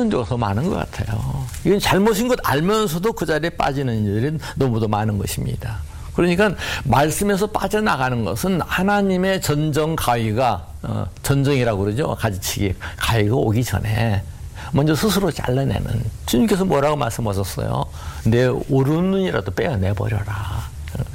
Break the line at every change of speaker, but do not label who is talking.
있는 경우가 더 많은 것 같아요. 이건 잘못인 것 알면서도 그 자리에 빠지는 이들이 너무도 많은 것입니다. 그러니까 말씀에서 빠져나가는 것은 하나님의 전정 가위가 전정이라고 그러죠. 가지치기 가위가 오기 전에 먼저 스스로 잘라내는. 주님께서 뭐라고 말씀하셨어요? 내 오른 눈이라도 빼어내버려라.